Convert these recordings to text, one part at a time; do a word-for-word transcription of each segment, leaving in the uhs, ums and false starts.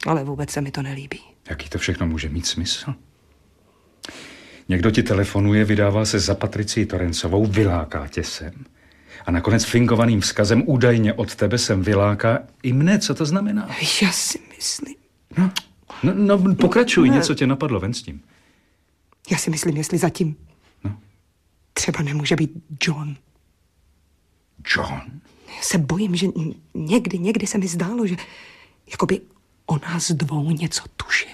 Ale vůbec se mi to nelíbí. Jaký to všechno může mít smysl? Někdo ti telefonuje, vydává se za Patricii Torencovou, vyláká tě sem. A nakonec fingovaným vzkazem údajně od tebe sem vyláká i mne. Co to znamená? Já si myslím... No, no, no pokračuj, ne. Něco tě napadlo, ven s tím. Já si myslím, jestli zatím... No. Třeba nemůže být John. John? Já se bojím, že někdy, někdy se mi zdálo, že jakoby o nás dvou něco tušil.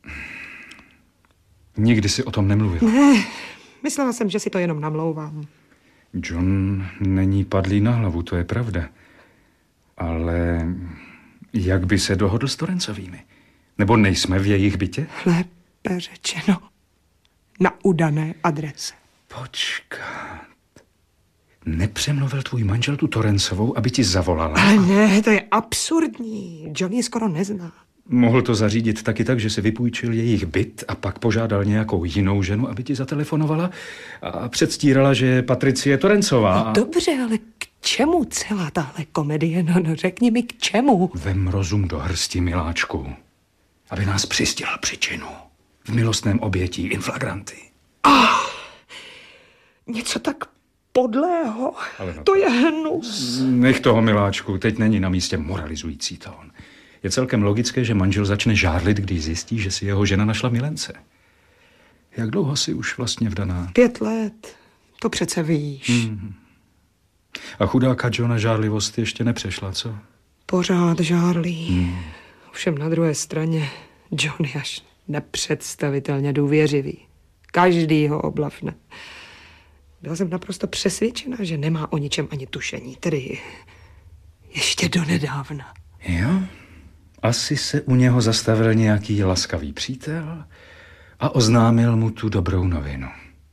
Nikdy si o tom nemluvil. Ne, myslela jsem, že si to jenom namlouvám. John není padlý na hlavu, to je pravda. Ale jak by se dohodl s Torencovými? Nebo nejsme v jejich bytě? Lépe řečeno, na udané adrese. Počkat. Nepřemluvil tvůj manžel tu Torencovou, aby ti zavolala? Ale ne, to je absurdní. John ji skoro nezná. Mohl to zařídit taky tak, že si vypůjčil jejich byt a pak požádal nějakou jinou ženu, aby ti zatelefonovala a předstírala, že je Patricie Torencová. No dobře, ale k čemu celá tahle komedie? No, no řekni mi, k čemu? Vem rozum do hrsti, miláčku, aby nás přistihl při činu. V milostném obětí in flagranti. Ah, něco tak podlého. To, to je hnus. Nech toho, miláčku, teď není na místě moralizující tón. Je celkem logické, že manžel začne žárlit, když zjistí, že si jeho žena našla milence. Jak dlouho jsi už vlastně vdaná? Pět let. To přece víš. Hmm. A chudáka Johna žárlivost ještě nepřešla, co? Pořád žárlí. Hmm. Ovšem na druhé straně John je až nepředstavitelně důvěřivý. Každý ho oblafne. Byla jsem naprosto přesvědčena, že nemá o ničem ani tušení. Tedy ještě donedávna. Jo? Asi se u něho zastavil nějaký laskavý přítel a oznámil mu tu dobrou novinu.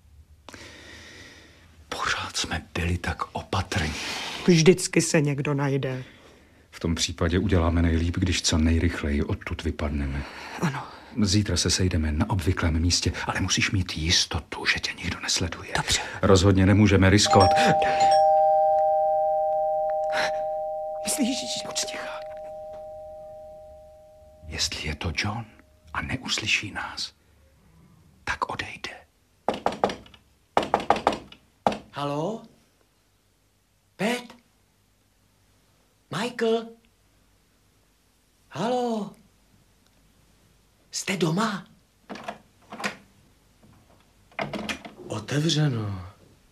Pořád jsme byli tak opatrní. Vždycky se někdo najde. V tom případě uděláme nejlíp, když co nejrychleji odtud vypadneme. Ano. Zítra se sejdeme na obvyklém místě, ale musíš mít jistotu, že tě nikdo nesleduje. Dobře. Rozhodně nemůžeme riskovat. Myslíš, že... Buď ticha. Jestli je to John a neuslyší nás, tak odejde. Haló? Pet? Michael? Haló? Jste doma? Otevřeno.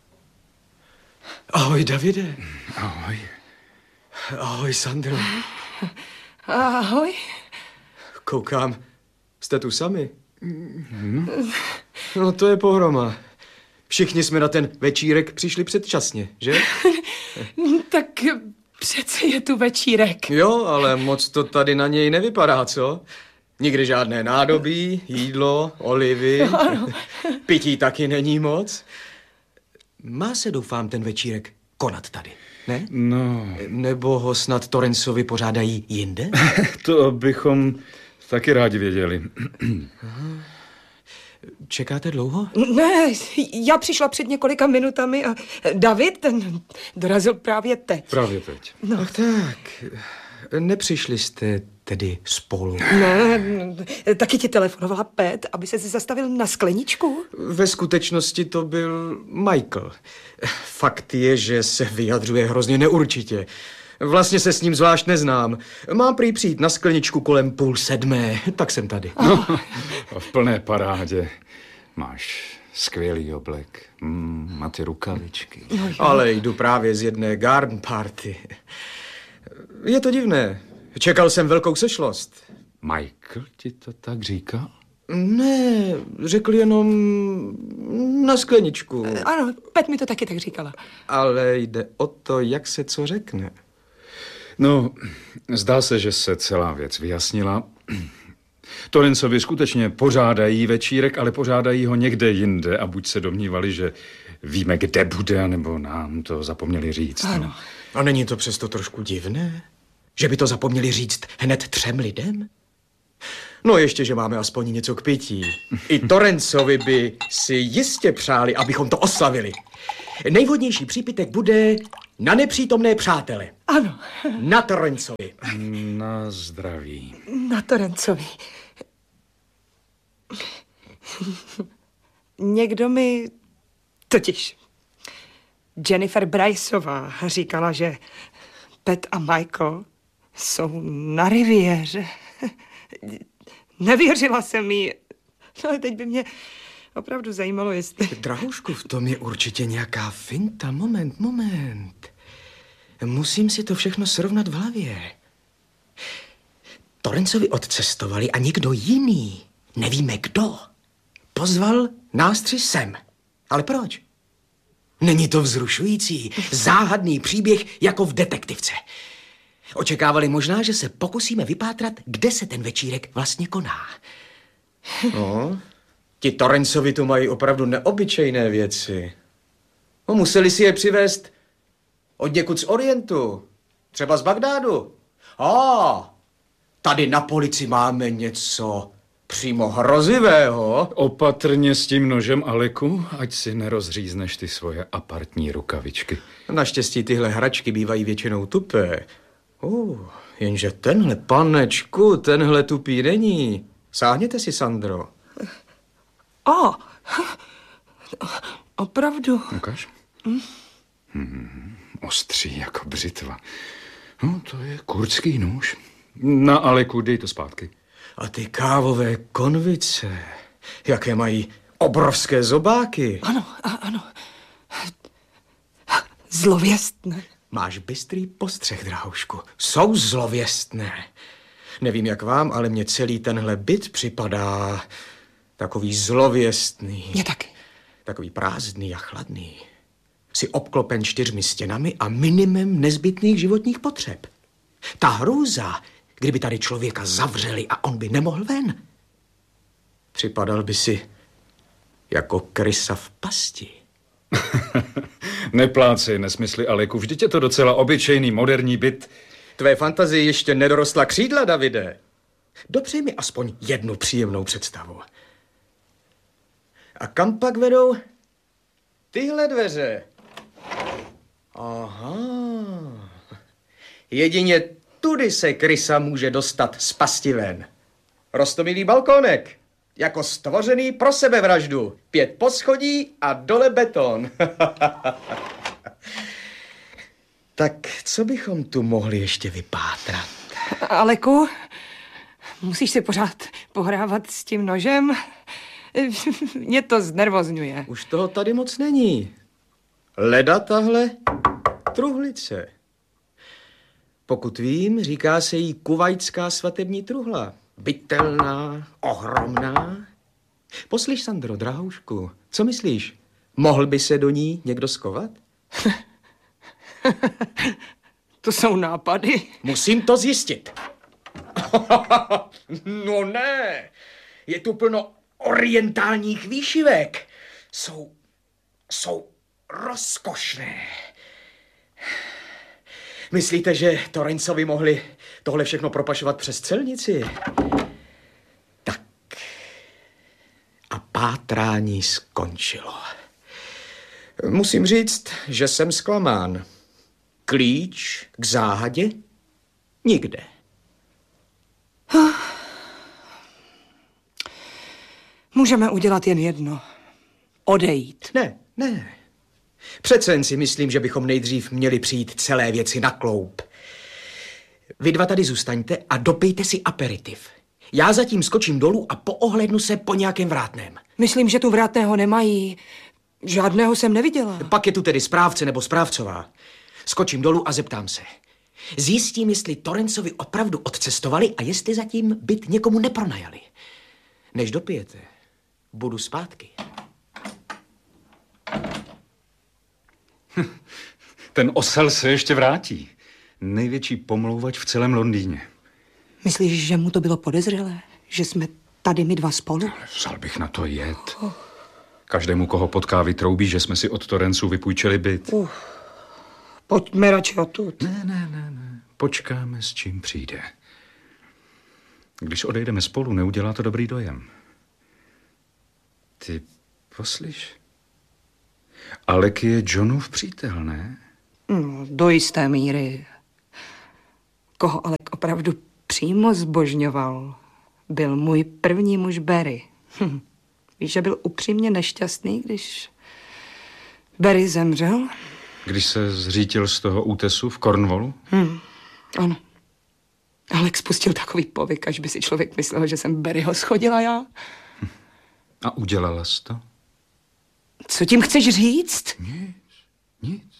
Ahoj, Davide. Ahoj. Ahoj, Sandro. Ahoj. Koukám, jste tu sami? Hmm. No to je pohroma. Všichni jsme na ten večírek přišli předčasně, že? Tak přece je tu večírek. Jo, ale moc to tady na něj nevypadá, co? Nikdy žádné nádobí, jídlo, olivy. Ano. Pití taky není moc. Má se, doufám, ten večírek konat tady, ne? No. Nebo ho snad Torencovi pořádají jinde? To bychom taky rádi věděli. Čekáte dlouho? Ne, já přišla před několika minutami a David, ten dorazil právě teď. Právě teď. No. Ach tak, nepřišli jste tedy spolu? Ne, taky ti telefonovala Pet, aby se si zastavil na skleničku? Ve skutečnosti to byl Michael. Fakt je, že se vyjadřuje hrozně neurčitě. Vlastně se s ním zvlášť neznám. Mám prý přijít na skleničku kolem půl sedmé, tak jsem tady. No, v plné parádě. Máš skvělý oblek mm, a ty rukavičky. No, ale jdu právě z jedné garden party. Je to divné. Čekal jsem velkou sešlost. Michael ti to tak říká? Ne, řekl jenom na skleničku. Ano, Pet mi to taky tak říkala. Ale jde o to, jak se co řekne. No, zdá se, že se celá věc vyjasnila. Torencovi skutečně pořádají večírek, ale pořádají ho někde jinde a buď se domnívali, že víme, kde bude, nebo nám to zapomněli říct. Ano. No. A není to přesto trošku divné? Že by to zapomněli říct hned třem lidem? No ještě, že máme aspoň něco k pití. I Torencovi by si jistě přáli, abychom to oslavili. Nejvhodnější přípitek bude Na nepřítomné přátele. Ano. Na Torrancovi. Na zdraví. Na Torrancovi. Někdo mi... Totiž Jennifer Bryceová říkala, že Pat a Michael jsou na riviéře. Nevěřila jsem jí, ale teď by mě opravdu zajímalo, jestli... Drahoušku, v tom je určitě nějaká finta. Moment, moment. Musím si to všechno srovnat v hlavě. Torrancovi odcestovali a někdo jiný, nevíme kdo, pozval nás tři sem. Ale proč? Není to vzrušující, záhadný příběh jako v detektivce. Očekávali možná, že se pokusíme vypátrat, kde se ten večírek vlastně koná. No, ti Torrancovi tu mají opravdu neobyčejné věci. No, museli si je přivést od někud z Orientu, třeba z Bagdádu. A tady na polici máme něco přímo hrozivého. Opatrně s tím nožem, Aleku, ať si nerozřízneš ty svoje apartní rukavičky. Naštěstí tyhle hračky bývají většinou tupé. Uh, jenže tenhle, panečku, tenhle tupý není. Sáhněte si, Sandro. O, opravdu. Ukaž. Mm. Hmm, ostří jako břitva. No, to je kurdský nůž. Na Aleku, dej to zpátky. A ty kávové konvice, jaké mají obrovské zobáky. Ano, a, ano. Zlověstné. Máš bystrý postřeh, drahoušku. Jsou zlověstné. Nevím, jak vám, ale mně celý tenhle byt připadá takový zlověstný. Mně taky. Takový prázdný a chladný. Jsi obklopen čtyřmi stěnami a minimem nezbytných životních potřeb. Ta hrůza, kdyby tady člověka zavřeli a on by nemohl ven. Připadal by si jako krysa v pasti. Neplácej nesmysly, Aleku, vždyť je to docela obyčejný moderní byt. Tvé fantazie ještě nedorostla křídla, Davide. Dopřej mi aspoň jednu příjemnou představu. A kam pak vedou tyhle dveře? Aha. Jedině tudy se krysa může dostat z pasti ven. Roztomilý balkónek, jako stvořený pro sebevraždu. Pět poschodí a dole beton. Tak co bychom tu mohli ještě vypátrat? Aleku, musíš si pořád pohrávat s tím nožem? Mě to znervozňuje. Už toho tady moc není. Leda tahle truhlice. Pokud vím, říká se jí kuvajtská svatební truhla. Bytelná, ohromná. Poslyš, Sandro, drahoušku, co myslíš? Mohl by se do ní někdo skovat? To jsou nápady. Musím to zjistit. No ne, je tu plno orientálních výšivek. Jsou, jsou rozkošné. Myslíte, že Torrancovi mohli tohle všechno propašovat přes celnici? Tak. A pátrání skončilo. Musím říct, že jsem zklamán. Klíč k záhadě? Nikde. Můžeme udělat jen jedno. Odejít. Ne, ne. Přece jen si myslím, že bychom nejdřív měli přijít celé věci na kloup. Vy dva tady zůstaňte a dopijte si aperitiv. Já zatím skočím dolů a poohlédnu se po nějakém vrátném. Myslím, že tu vrátného nemají. Žádného jsem neviděla. Pak je tu tedy správce nebo správcová. Skočím dolů a zeptám se. Zjistím, jestli Torrancovi opravdu odcestovali a jestli zatím byt někomu nepronajali. Než dopijete, budu zpátky. Ten osel se ještě vrátí. Největší pomlouvač v celém Londýně. Myslíš, že mu to bylo podezřelé? Že jsme tady my dva spolu? Vzal bych na to jet. Každému, koho potká, vytroubí, že jsme si od Torranců vypůjčili byt. Uh, pojďme radši odtud. Ne, ne, ne, ne. Počkáme, s čím přijde. Když odejdeme spolu, neudělá to dobrý dojem. Ty poslyš. Alek je Johnův přítel, ne? No, do jisté míry. Koho Alec opravdu přímo zbožňoval, byl můj první muž Barry. Hm. Víš, že byl upřímně nešťastný, když Barry zemřel? Když se zřítil z toho útesu v Cornwallu? Hm. Ano. Alec spustil takový povyk, až by si člověk myslel, že jsem Barryho schodila já. Hm. A udělala jsi to? Co tím chceš říct? Nic, nic.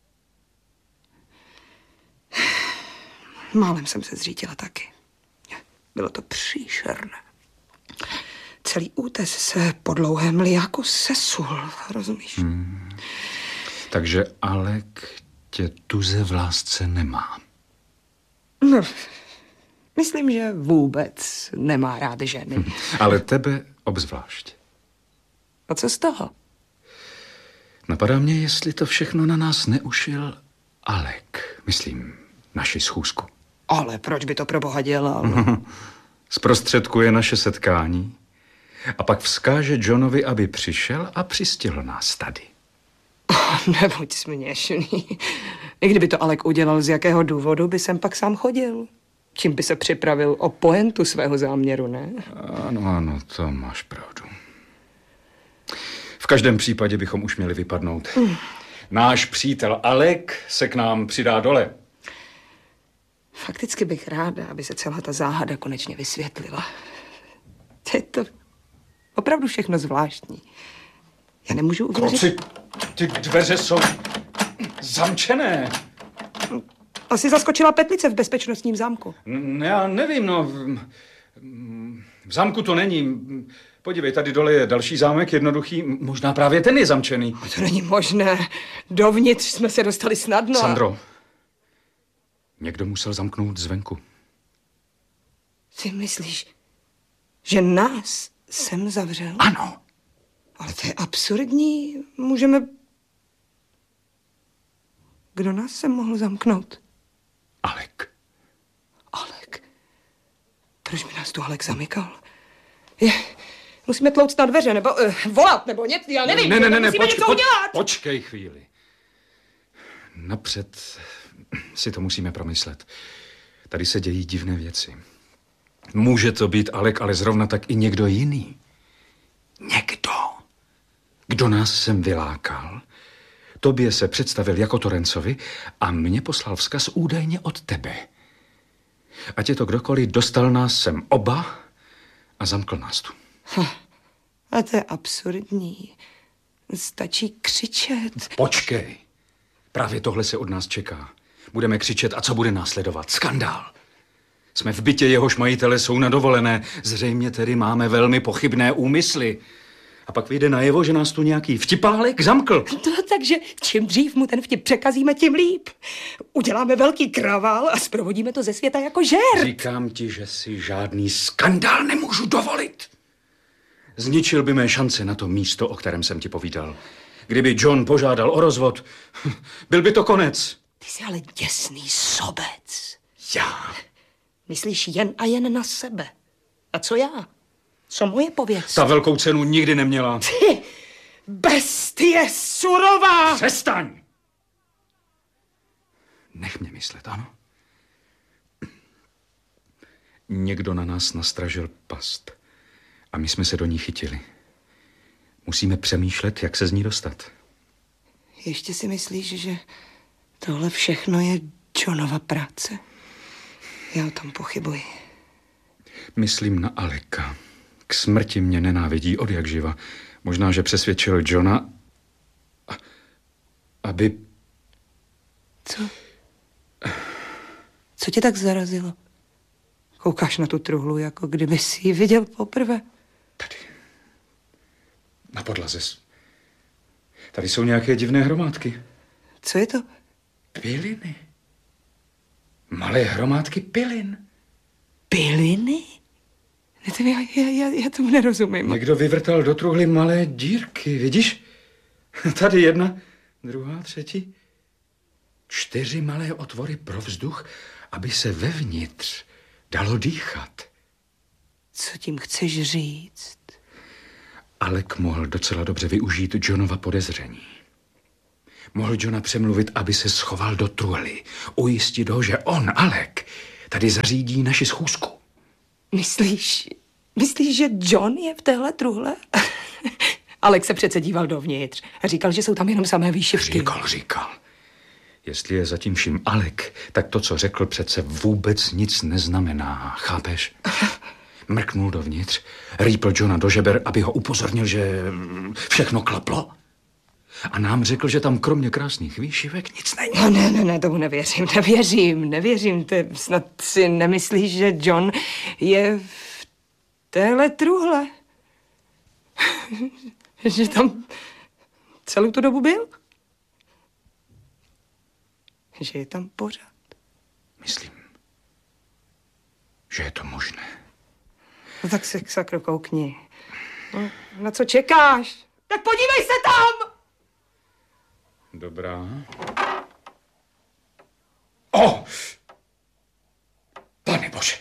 Málem jsem se zřítila taky. Bylo to příšerné. Celý útes se po dlouhém liáku sesul, rozumíš? Hmm. Takže Alec tě tuze v lásce nemá. No, myslím, že vůbec nemá rád ženy. Hm. Ale tebe obzvlášť. A co z toho? Napadá mě, jestli to všechno na nás neušil Alec, myslím, naši schůzku. Ale proč by to pro boha dělal? Zprostředkuje naše setkání a pak vzkáže Johnovi, aby přišel a přistihl nás tady. Oh, nebuď směšný. I kdyby to Alec udělal, z jakého důvodu by jsem pak sám chodil? Tím by se připravil o pointu svého záměru, ne? Ano, ano, to máš pravdu. V každém případě bychom už měli vypadnout. Mm. Náš přítel Alec se k nám přidá dole. Fakticky bych ráda, aby se celá ta záhada konečně vysvětlila. Je to opravdu všechno zvláštní. Já nemůžu uvěřit... Kluci, ty dveře jsou zamčené. Asi zaskočila petlice v bezpečnostním zámku. Ne, já nevím, no. V zámku to není. Podívej, tady dole je další zámek, jednoduchý. Možná právě ten je zamčený. To není možné. Dovnitř jsme se dostali snadno. Sandro, a... někdo musel zamknout zvenku. Ty myslíš, že nás sem zavřel? Ano. Ale to je absurdní. Můžeme... Kdo nás sem mohl zamknout? Alec. Alec? Proč by nás tu Alec zamykal? Je... Musíme tlouct na dveře, nebo uh, volat, nebo něco, já nevím. Ne, ne, ne, ne, musíme počkej, něco udělat. počkej chvíli. Napřed si to musíme promyslet. Tady se dějí divné věci. Může to být Alec, ale zrovna tak i někdo jiný. Někdo, kdo nás sem vylákal, tobě se představil jako Torrancovi a mě poslal vzkaz údajně od tebe. Ať je to kdokoliv, dostal nás sem oba a zamkl nás tu. A to je absurdní. Stačí křičet. Počkej. Právě tohle se od nás čeká. Budeme křičet a co bude následovat? Skandál. Jsme v bytě, jehož majitele jsou na dovolené. Zřejmě tedy máme velmi pochybné úmysly. A pak vyjde najevo, že nás tu nějaký vtipálek zamkl. No, takže čím dřív mu ten vtip překazíme, tím líp. Uděláme velký kravál a zprovodíme to ze světa jako žert. Říkám ti, že si žádný skandál nemůžu dovolit. Zničil by mé šance na to místo, o kterém jsem ti povídal. Kdyby John požádal o rozvod, byl by to konec. Ty jsi ale děsný sobec. Já? Myslíš jen a jen na sebe. A co já? Co moje pověst? Ta velkou cenu nikdy neměla. Ty bestie surová! Přestaň! Nech mě myslet, ano? Někdo na nás nastražil past a my jsme se do ní chytili. Musíme přemýšlet, jak se z ní dostat. Ještě si myslíš, že tohle všechno je Johnova práce? Já o tom pochybuji. Myslím na Aleka. K smrti mě nenávidí od jak živa. Možná, že přesvědčil Johna, aby... Co? Co tě tak zarazilo? Koukáš na tu truhlu, jako kdyby jsi ji viděl poprvé. Tady. Na podlaze. Tady jsou nějaké divné hromádky. Co je to? Piliny. Malé hromádky pilin. Piliny? Já, já, já, já tomu nerozumím. Někdo vyvrtal do truhly malé dírky, vidíš? Tady jedna, druhá, třetí. Čtyři malé otvory pro vzduch, aby se vevnitř dalo dýchat. Co tím chceš říct? Alec mohl docela dobře využít Johnova podezření. Mohl Johna přemluvit, aby se schoval do truhly. Ujistit ho, že on, Alec, tady zařídí naši schůzku. Myslíš, myslíš, že John je v téhle truhle? Alec se přece díval dovnitř a říkal, že jsou tam jenom samé výšivky. Říkal, říkal. Jestli je zatím vším Alec, tak to, co řekl, přece vůbec nic neznamená. Chápeš? Mrknul dovnitř, rýpl Johna do žeber, aby ho upozornil, že všechno klaplo. A nám řekl, že tam kromě krásných výšivek nic není. No ne, ne, ne, tomu nevěřím, nevěřím, nevěřím. Ty snad si nemyslíš, že John je v téhle truhle? Že tam celou tu dobu byl? Že je tam pořád? Myslím, že je to možné. No tak se k sakru koukni. No, na co čekáš? Tak podívej se tam! Dobrá. O! Pane Bože!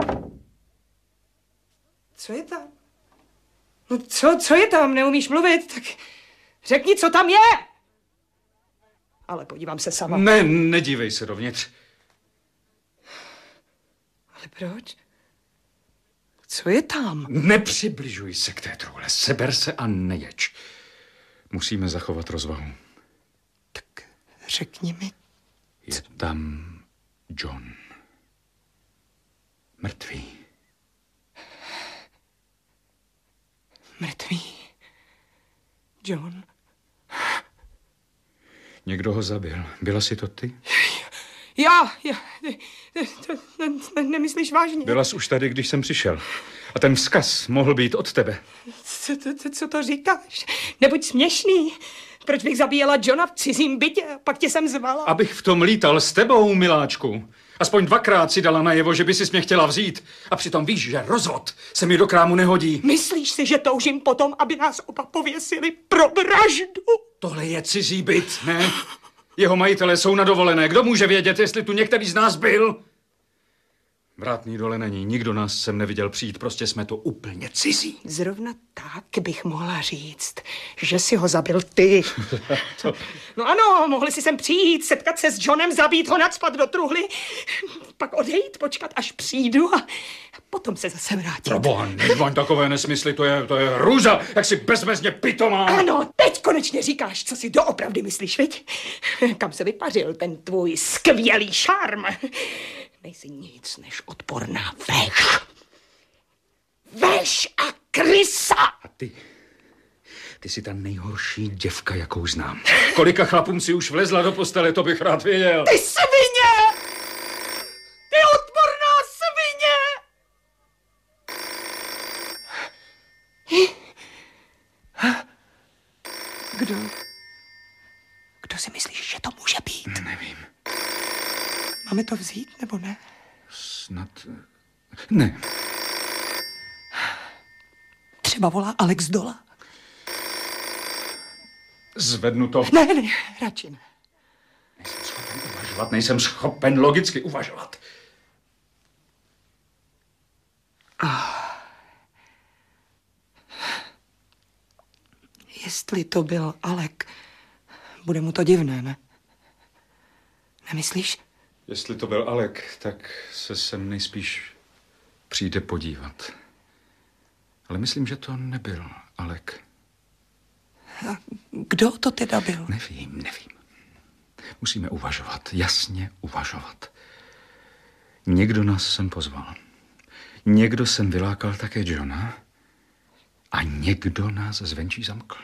Co je tam? No co, co je tam? Neumíš mluvit? Tak řekni, co tam je! Ale podívám se sama. Ne, nedívej se dovnitř. Ale proč? Co je tam? Nepřibližuj se k té truhle. Seber se a neječ. Musíme zachovat rozvahu. Tak řekni mi. Je tam John. Mrtvý. Mrtvý. John. Někdo ho zabil. Byla jsi to ty? Já, já, to, to, to nemyslíš vážně? Byla jsi už tady, když jsem přišel. A ten vzkaz mohl být od tebe. Co, co, co to říkáš? Nebuď směšný. Proč bych zabíjela Johna v cizím bytě? Pak tě jsem zvala. Abych v tom lítal s tebou, miláčku. Aspoň dvakrát si dala najevo, že by si mě chtěla vzít. A přitom víš, že rozvod se mi do krámu nehodí. Myslíš si, že toužím potom, aby nás oba pověsili pro vraždu? Tohle je cizí byt, ne? Jeho majitelé jsou na dovolené. Kdo může vědět, jestli tu některý z nás byl? Vrátný dole není. Nikdo nás sem neviděl přijít. Prostě jsme to úplně cizí. Zrovna tak bych mohla říct, že si ho zabil ty. to... No ano, mohli si sem přijít, setkat se s Johnem, zabít ho, nacpat do truhly, pak odejít, počkat, až přijdu a potom se zase vrátit. Proboha, nežvaň takové nesmysly, to je, to je hrůza, jak si bezmezně pitomá. Ano, teď konečně říkáš, co si doopravdy myslíš, viď? Kam se vypařil ten tvůj skvělý šarm? Nejsi nic než odporná veš. Veš a krysa! A ty, ty jsi ta nejhorší děvka, jakou znám. Kolika chlapům si už vlezla do postele, to bych rád věděl. Ty svině! Ty odporná svině! Kdo? Kdo si myslíš, že to může být? Nevím. Máme to vzít, nebo ne? Snad... Ne. Třeba volá Alex dola. Zvednu to. Ne, ne, radši ne. Nejsem schopen uvažovat, nejsem schopen logicky uvažovat. Oh. Jestli to byl Alec, bude mu to divné, ne? Nemyslíš? Jestli to byl Alec, tak se sem nejspíš přijde podívat. Ale myslím, že to nebyl Alec. A kdo to teda byl? Nevím, nevím. Musíme uvažovat, jasně uvažovat. Někdo nás sem pozval. Někdo sem vylákal také Johna a někdo nás zvenčí zamkl.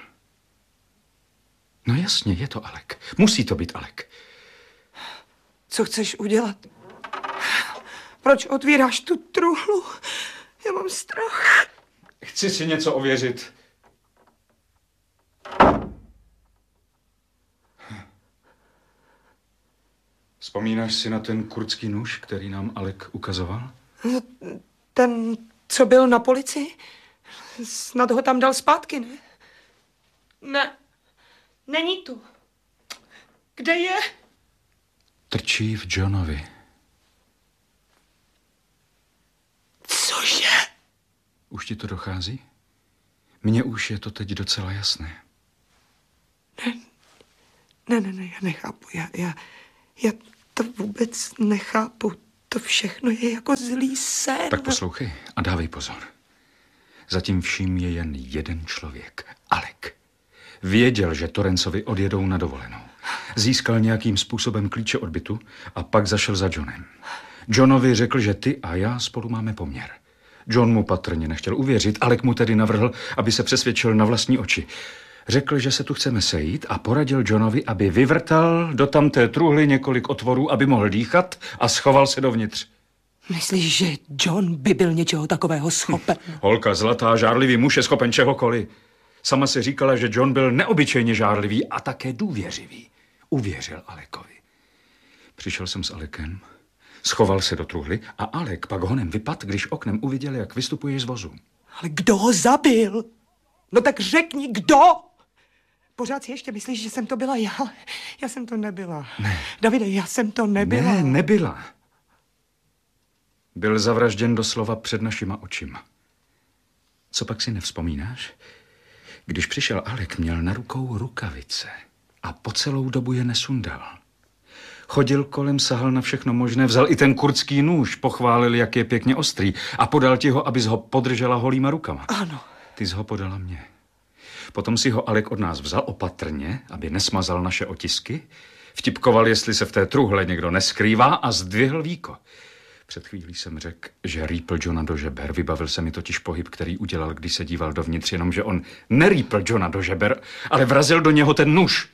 No jasně, je to Alec. Musí to být Alec. Co chceš udělat? Proč otvíráš tu truhlu? Já mám strach. Chci si něco ověřit. Vzpomínáš si na ten kurdský nůž, který nám Alec ukazoval? Ten, co byl na policii? Snad ho tam dal zpátky, ne? Ne, není tu. Kde je? Trčí v Johnovi. Cože? Už ti to dochází? Mně už je to teď docela jasné. Ne, Ne, ne, ne, já nechápu. Já, já, já to vůbec nechápu. To všechno je jako zlý sen. Tak poslouchej a dávej pozor. Zatím vším je jen jeden člověk, Alec. Věděl, že Torrancovi odjedou na dovolenou. Získal nějakým způsobem klíče od bytu a pak zašel za Johnem. Johnovi řekl, že ty a já spolu máme poměr. John mu patrně nechtěl uvěřit, Alec mu tedy navrhl, aby se přesvědčil na vlastní oči. Řekl, že se tu chceme sejít a poradil Johnovi, aby vyvrtal do tamté truhly několik otvorů, aby mohl dýchat a schoval se dovnitř. Myslíš, že John by byl něčeho takového schopen? Hm. Holka zlatá, žárlivý muž je schopen čehokoliv. Sama si říkala, že John byl neobyčejně žárlivý a také důvěřivý. Uvěřil Alekovi. Přišel jsem s Alekem, schoval se do truhly a Alek pak honem vypadl, když oknem uviděl, jak vystupuješ z vozu. Ale kdo ho zabil? No tak řekni, kdo? Pořád si ještě myslíš, že jsem to byla já? Já jsem to nebyla. Ne. Davide, já jsem to nebyla. Ne, nebyla. Byl zavražděn doslova před našima očima. Co pak si nevzpomínáš? Když přišel Alek, měl na rukou rukavice a po celou dobu je nesundal. Chodil kolem, sahal na všechno možné, vzal i ten kurdský nůž, pochválil, jak je pěkně ostrý a podal ti ho, abys ho podržela holýma rukama. Ano. Ty jsi ho podala mně. Potom si ho Alek od nás vzal opatrně, aby nesmazal naše otisky, vtipkoval, jestli se v té truhle někdo neskrývá a zdvihl víko. Před chvílí jsem řekl, že rýpl Johna do žeber. Vybavil se mi totiž pohyb, který udělal, když se díval dovnitř, jenomže on nerýpl Johna do žeber, ale vrazil do něho ten nůž.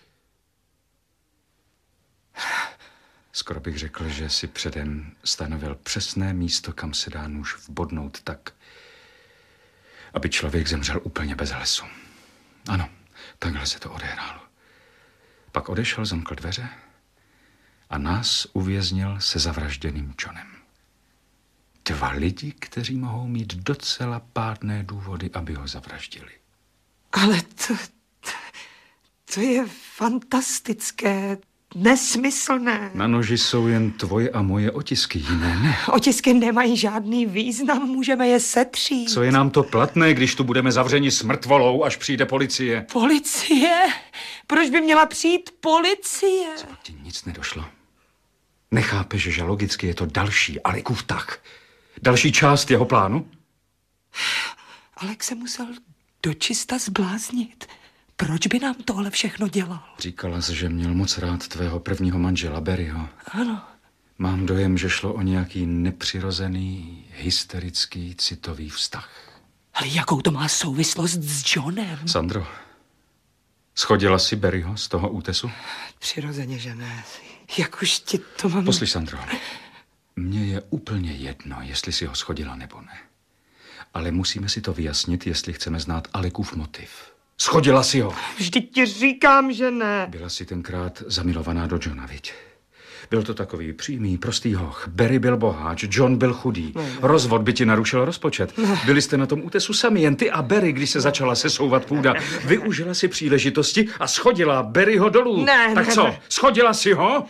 Skoro bych řekl, že si předem stanovil přesné místo, kam se dá nůž vbodnout tak, aby člověk zemřel úplně bez hlasu. Ano, takhle se to odehrálo. Pak odešel, zamkl dveře a nás uvěznil se zavražděným Johnem. Dva lidi, kteří mohou mít docela pádné důvody, aby ho zavraždili. Ale to, to, to je fantastické, nesmyslné. Na noži jsou jen tvoje a moje otisky, jiné ne. Otisky nemají žádný význam, můžeme je setřít. Co je nám to platné, když tu budeme zavřeni s mrtvolou, až přijde policie? Policie? Proč by měla přijít policie? Co pak ti nic nedošlo? Nechápeš, že logicky je to další Alekův tah? Další část jeho plánu? Alek se musel dočista zbláznit. Proč by nám tohle všechno dělal? Říkala jsi, že měl moc rád tvého prvního manžela Barryho. Ano. Mám dojem, že šlo o nějaký nepřirozený, hysterický, citový vztah. Ale jakou to má souvislost s Johnem? Sandro, schodila si Barryho z toho útesu? Přirozeně, že ne. Jak už ti to mám... Poslyš, Sandro, mně je úplně jedno, jestli si ho schodila nebo ne. Ale musíme si to vyjasnit, jestli chceme znát Alekův motiv. Schodila si ho. Vždyť ti říkám, že ne. Byla si tenkrát zamilovaná do Johna, viď? Byl to takový přímý, prostý hoch. Barry byl boháč, John byl chudý. Ne, ne. Rozvod by ti narušil rozpočet. Ne. Byli jste na tom útesu sami, jen ty a Barry, když se začala sesouvat půda. Využila si příležitosti a schodila Barryho dolů. Ne, tak ne, co, ne. schodila si ho?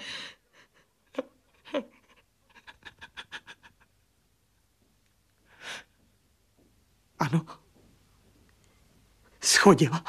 Ano. Schodila.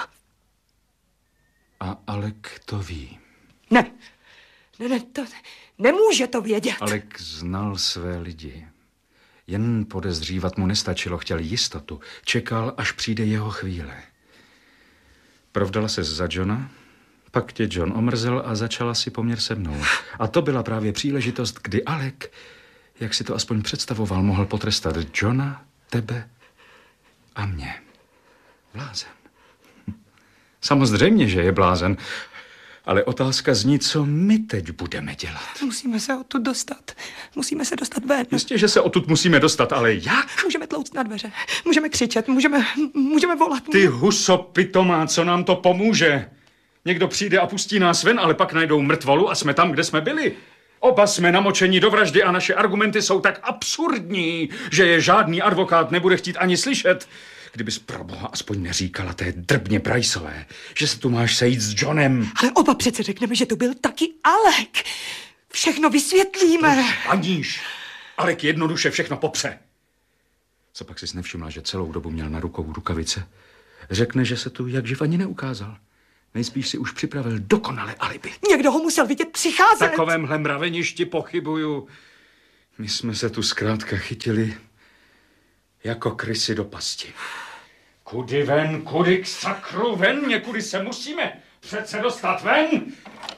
A Alek to ví. Ne. Ne, ne, to nemůže to vědět. Alek znal své lidi. Jen podezřívat mu nestačilo, chtěl jistotu. Čekal, až přijde jeho chvíle. Provdala se za Johna, pak tě John omrzel a začala si poměr se mnou. A to byla právě příležitost, kdy Alek, jak si to aspoň představoval, mohl potrestat Johna, tebe a mě. Blázen. Samozřejmě, že je blázen. Ale otázka zní, co my teď budeme dělat. Musíme se odtud dostat. Musíme se dostat ven. Jistě, že se odtud musíme dostat, ale jak? Můžeme tlouct na dveře. Můžeme křičet. Můžeme, můžeme volat. Ty huso pitomá, co nám to pomůže? Někdo přijde a pustí nás ven, ale pak najdou mrtvolu a jsme tam, kde jsme byli. Oba jsme namočeni do vraždy a naše argumenty jsou tak absurdní, že je žádný advokát nebude chtít ani slyšet. Kdybys pro boha aspoň neříkala té drbně Priceové, že se tu máš sejít s Johnem. Ale oba přece řekneme, že to byl taky Alek. Všechno vysvětlíme. Aníž. Alek jednoduše všechno popře. Co pak jsi nevšimla, že celou dobu měl na rukou rukavice? Řekne, že se tu jak živ ani neukázal. Nejspíš si už připravil dokonale alibi. Někdo ho musel vidět přicházet. V takovémhle mraveništi pochybuju. My jsme se tu zkrátka chytili jako krysy do pasti. Kudy ven, kudy k sakru ven, někudy se musíme přece dostat ven.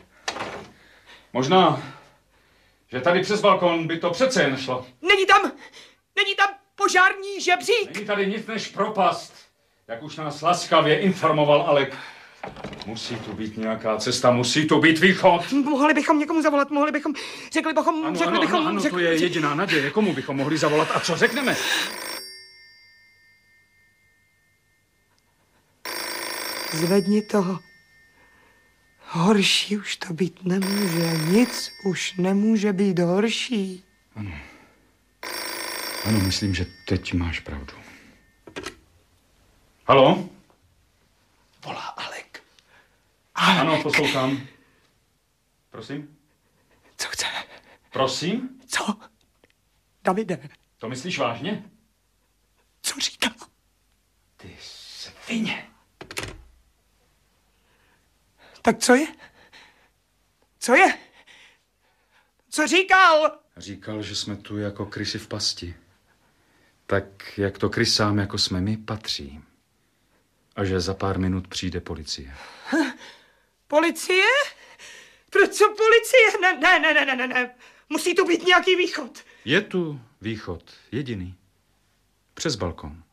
Možná, že tady přes balkon by to přece jen šlo. Není tam, není tam požární žebřík. Není tady nic než propast, jak už nás laskavě informoval Alek. Musí tu být nějaká cesta, musí tu být východ. Mohli bychom někomu zavolat, mohli bychom, řekli bychom, ano, řekli ano, bychom... Ano, ano, řekli, to je jediná naděje, komu bychom mohli zavolat a co řekneme? Zvedni toho. Horší už to být nemůže, nic už nemůže být horší. Ano. Ano, myslím, že teď máš pravdu. Haló? Volá Alek. Alek. Ano, poslouchám. Prosím? Co chce? Prosím? Co? Davide. To myslíš vážně? Co říká? Ty svině. Tak co je? Co je? Co říkal? Říkal, že jsme tu jako krysy v pasti. Tak jak to krysám, jako jsme my, patří. A že za pár minut přijde policie. Policie? Proč co policie? Ne, ne, ne, ne, ne, ne. Musí tu být nějaký východ. Je tu východ, jediný. Přes balkon.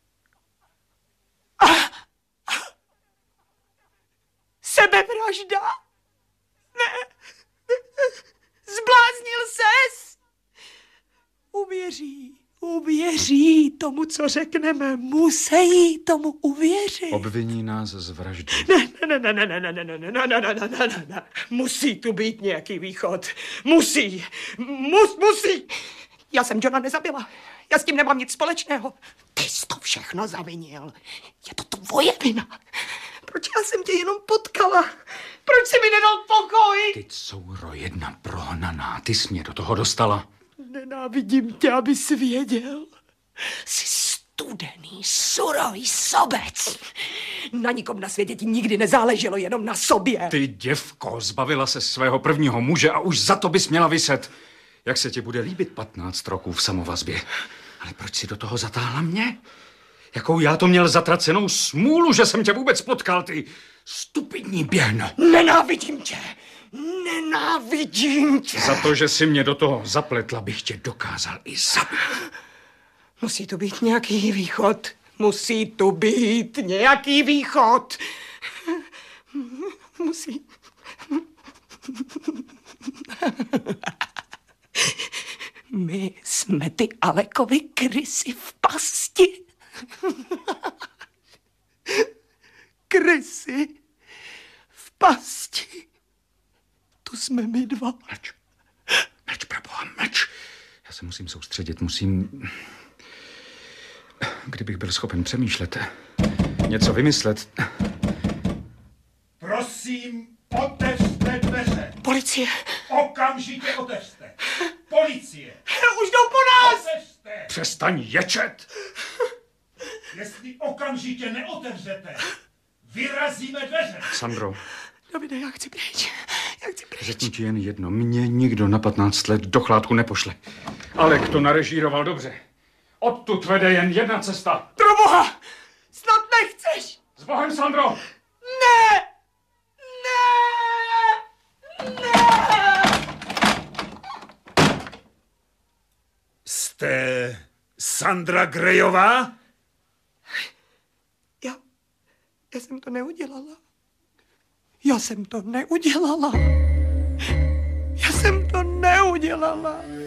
Sebevražda? Ne. Zbláznil ses? Uvěří, uvěří tomu, co řekneme. Musí tomu uvěřit. Obviní nás z vraždy. Ne, ne, ne, ne, ne, ne, ne, ne, ne, ne, ne, ne, ne, ne, ne. Musí tu být nějaký východ. Musí. Mus, musí. Já jsem Johna nezabila. Já s tím nemám nic společného. Ty jsi to všechno zavinil. Je to tvoje vina. Proč já jsem tě jenom potkala? Proč jsi mi nedal pokoj? Ty, couro, jedna prohnaná, ty jsi mě do toho dostala. Nenávidím tě, abys věděl. Jsi studený, surový sobec. Na nikom na světě ti nikdy nezáleželo, jenom na sobě. Ty, děvko, zbavila se svého prvního muže a už za to bys měla viset. Jak se ti bude líbit patnáct roků v samovazbě? Ale proč si do toho zatáhla mě? Jakou já to měl zatracenou smůlu, že jsem tě vůbec potkal, ty stupidní běhno. Nenávidím tě. Nenávidím tě. Za to, že jsi mě do toho zapletla, bych tě dokázal i zabít. Musí tu být nějaký východ. Musí tu být nějaký východ. Musí. My jsme ty Alekovi krysy v pasti. Krysy v pasti. Tu jsme my dva. Mlč. Mlč, proboha, mlč. Já se musím soustředit, musím... Kdybych byl schopen přemýšlet, něco vymyslet. Prosím, otevřte dveře. Policie. Okamžitě otevřte. Policie. Už jdou po nás. Otevřte. Přestaň ječet. Jestli okamžitě neotevřete, vyrazíme dveře. Sandro. Davide, já chci pryč. Já chci pryč. Řeknu ti jen jedno. Mě nikdo na patnáct let do chládku nepošle. Alek to narežíroval dobře. Odtud vede jen jedna cesta. Proboha! Snad nechceš! S Bohem, Sandro! Ne! Ne! Ne! Jste Sandra Greyová? Já... Já jsem to neudělala. Já jsem to neudělala. Já jsem to neudělala.